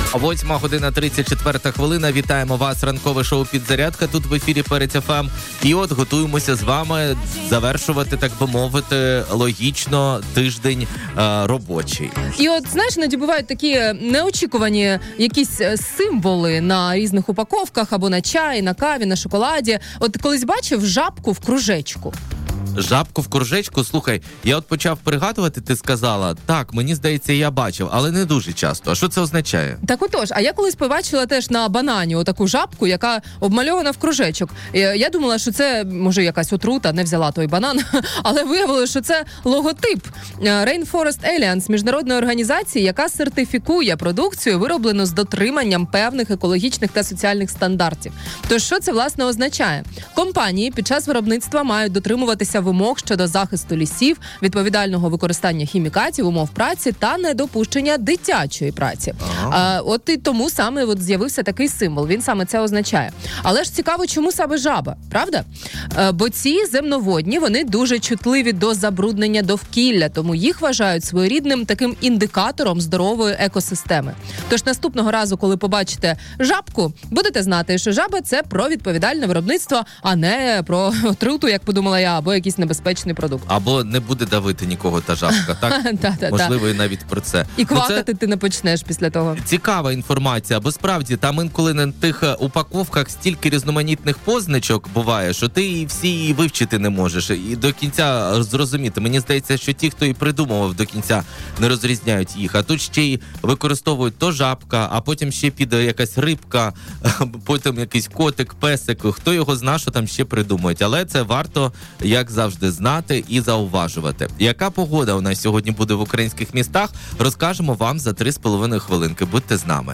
8:34. Вітаємо вас. Ранкове шоу «Підзарядка» тут в ефірі Перець ФМ. І от готуємося з вами завершувати, так би мовити, логічно тиждень робочий. І от, знаєш, іноді бувають такі неочікувані якісь символи на різних упаковках, або на чаї, на каві, на шоколаді. От колись бачив жабку в кружечку? Жабку в кружечку? Слухай, я от почав пригадувати, ти сказала, так, мені здається, я бачив, але не дуже часто. А що це означає? Так отож, а я колись побачила теж на банані отаку жабку, яка обмальована в кружечок. Я думала, що це, може, якась отрута, не взяла той банан, але виявилося, що це логотип Rainforest Alliance, міжнародної організації, яка сертифікує продукцію, вироблену з дотриманням певних екологічних та соціальних стандартів. Тож, що це, власне, означає? Компанії під час виробництва мають дотримуватися вимог щодо захисту лісів, відповідального використання хімікатів, умов праці та недопущення дитячої праці. От і тому саме от з'явився такий символ, він саме це означає. Але ж цікаво, чому саме жаба, правда? Бо ці земноводні, вони дуже чутливі до забруднення довкілля, тому їх вважають своєрідним таким індикатором здорової екосистеми. Тож наступного разу, коли побачите жабку, будете знати, що жаба – це про відповідальне виробництво, а не про отруту, як подумала я, або якийсь небезпечний продукт. Або не буде давити нікого та жабка, так? Можливо, і навіть про це. І квакати ти не почнеш після того. Цікава інформація, бо справді там інколи на тих упаковках стільки різноманітних позначок буває, що ти всі вивчити не можеш і до кінця зрозуміти. Мені здається, що ті, хто і придумував, до кінця не розрізняють їх. А тут ще й використовують то жабка, а потім ще піде якась рибка, потім якийсь котик, песик. Хто його зна, що там ще придумують. Але це варто, як завжди, знати і зауважувати. Яка погода у нас сьогодні буде в українських містах, розкажемо вам за 3,5 хвилинки. Будьте з нами.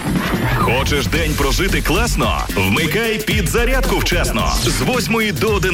Хочеш день прожити класно? Вмикай «Підзарядку» вчасно. З 8 до 11.